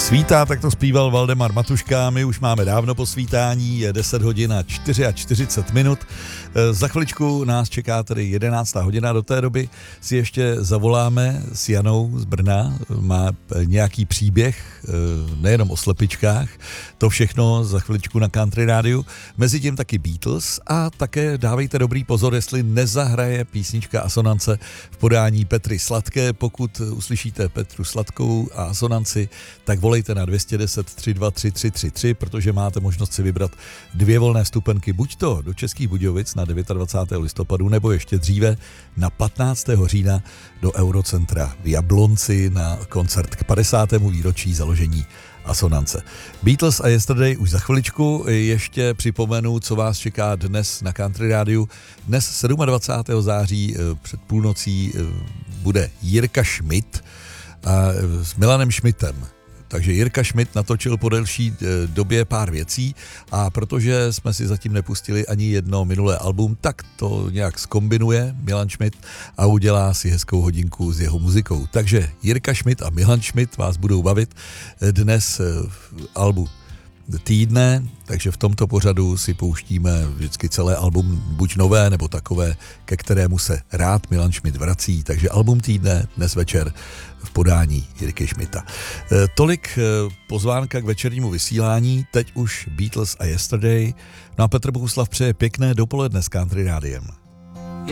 Svítá, tak to zpíval Valdemar Matuška, my už máme dávno po svítání, je 10 hodin a 44 minut. Za chviličku nás čeká tedy 11. hodina, do té doby si ještě zavoláme s Janou z Brna, má nějaký příběh, nejenom o slepičkách, to všechno za chviličku na Country Rádiu, mezitím taky Beatles a také dávejte dobrý pozor, jestli nezahraje písnička Asonance v podání Petry Sladké, pokud uslyšíte Petru Sladkou a Asonanci, tak volejte na 210 323 333, protože máte možnost si vybrat 2 volné vstupenky, buď to do Českých Budějovic na 29. listopadu, nebo ještě dříve na 15. října do Eurocentra v Jablonci na koncert k 50. výročí založení Asonance. Beatles a Yesterday už za chviličku, ještě připomenu, co vás čeká dnes na Country Rádiu. Dnes 27. září před půlnocí bude Jirka Schmidt s Milanem Schmidtem. Takže Jirka Schmidt natočil po delší době pár věcí a protože jsme si zatím nepustili ani jedno minulé album, tak to nějak zkombinuje Milan Schmidt a udělá si hezkou hodinku s jeho muzikou. Takže Jirka Schmidt a Milan Schmidt vás budou bavit dnes v albu týdne, takže v tomto pořadu si pouštíme vždycky celé album, buď nové, nebo takové, ke kterému se rád Milan Schmidt vrací. Takže album týdne dnes večer v podání Jirky Schmidta. Tolik pozvánka k večernímu vysílání, teď už Beatles a Yesterday. No a Petr Bohuslav přeje pěkné dopoledne s Country Rádiem.